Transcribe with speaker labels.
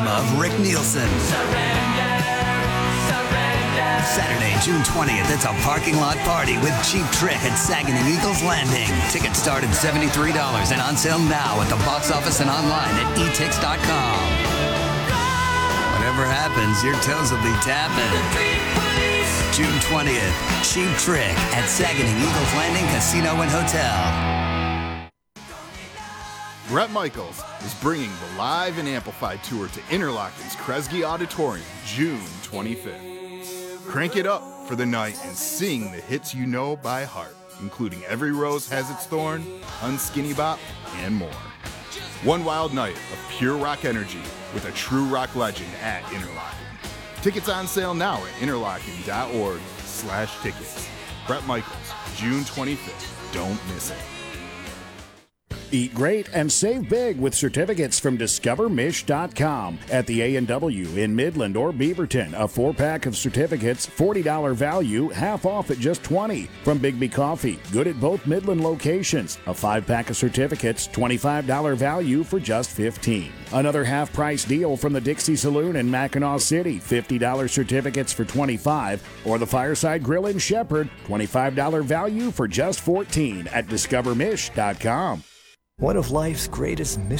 Speaker 1: charisma of Rick Nielsen. Saturday, June 20th, it's a parking lot party with Cheap Trick at Saginaw Eagles Landing. Tickets start at $73 and on sale now at the box office and online at etix.com. Whatever happens, your toes will be tapping. June 20th, Cheap Trick at Saginaw Eagles Landing Casino and Hotel.
Speaker 2: Bret Michaels is bringing the Live and Amplified Tour to Interlochen's Kresge Auditorium, June 25th. Crank it up for the night and sing the hits you know by heart, including Every Rose Has Its Thorn, Unskinny Bop, and more. One wild night of pure rock energy with a true rock legend at Interlochen. Tickets on sale now at interlochen.org/tickets. Bret Michaels, June 25th. Don't miss it.
Speaker 3: Eat great and save big with certificates from DiscoverMish.com. At the A&W in Midland or Beaverton, a 4-pack of certificates, $40 value, half off at just $20. From Bigby Coffee, good at both Midland locations, a 5-pack of certificates, $25 value for just $15. Another half-price deal from the Dixie Saloon in Mackinac City, $50 certificates for $25. Or the Fireside Grill in Shepherd, $25 value for just $14 at DiscoverMish.com.
Speaker 4: One of life's greatest missions